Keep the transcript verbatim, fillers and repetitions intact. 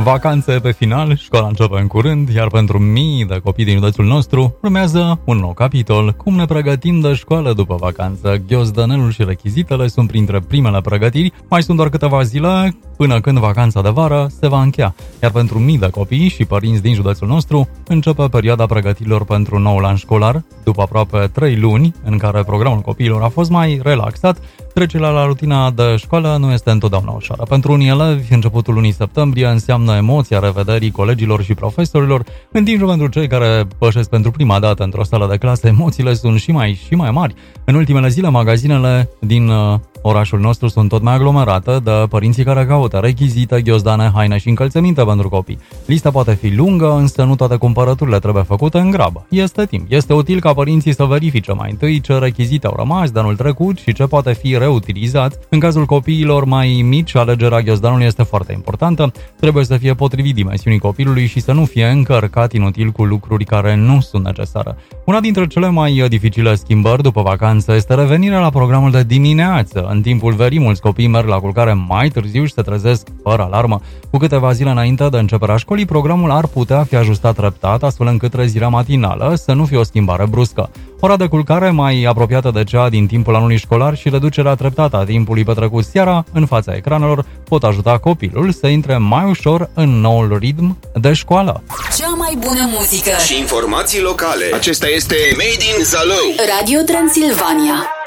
Vacanțe pe final, școala începe în curând, iar pentru mii de copii din județul nostru urmează un nou capitol. Cum ne pregătim de școală după vacanță? Ghiozdănelul și rechizitele sunt printre primele pregătiri. Mai sunt doar câteva zile până când vacanța de vară se va încheia. Iar pentru mii de copii și părinți din județul nostru începe perioada pregătirilor pentru noul an școlar. După aproape trei luni în care programul copiilor a fost mai relaxat, trecerea la rutina de școală nu este întotdeauna ușoară. Pentru unii elevi, începutul lunii septembrie înseamnă emoția revederii colegilor și profesorilor, în timp ce pentru cei care pășesc pentru prima dată într-o sală de clasă, emoțiile sunt și mai și mai mari. În ultimele zile, magazinele din uh, orașul nostru sunt tot mai aglomerate de părinții care caută rechizite, ghiozdane, haine și încălțăminte pentru copii. Lista poate fi lungă, însă nu toate cumpărăturile trebuie făcute în grabă. Este timp. Este util ca părinții să verifice mai întâi ce rechizite au rămas de anul trecut și ce poate fi reutilizat. În cazul copiilor mai mici, alegerea ghiozdanului este foarte importantă. Trebuie să fie potrivit dimensiunii copilului și să nu fie încărcat inutil cu lucruri care nu sunt necesare. Una dintre cele mai dificile schimbări după vacanță este revenirea la programul de dimineață. În timpul verii, mulți copii merg la culcare mai târziu și se trezesc fără alarmă. Cu câteva zile înainte de începerea școlii, programul ar putea fi ajustat treptat, astfel încât trezirea matinală să nu fie o schimbare bruscă. Ora de culcare mai apropiată de cea din timpul anului școlar și reducerea treptată a timpului petrecut seara în fața ecranelor pot ajuta copilul să intre mai ușor în noul ritm de școală. Cea mai bună muzică și informații locale. Acesta este Made in Zalău. Radio Transilvania.